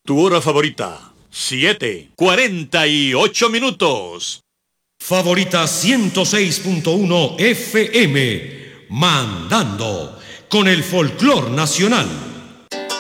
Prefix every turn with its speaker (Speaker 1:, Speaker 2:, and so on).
Speaker 1: Tu hora favorita, 7:48.
Speaker 2: Favorita 106.1 FM, mandando con el folclor nacional.